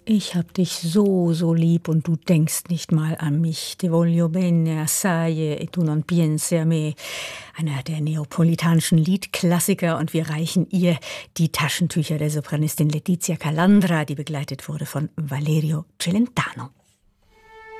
Ich hab dich so, so lieb und du denkst nicht mal an mich. Ti voglio bene assai e tu non pensi a me. Einer der neapolitanischen Liedklassiker, und wir reichen ihr die Taschentücher der Sopranistin Letizia Calandra, die begleitet wurde von Valerio Celentano.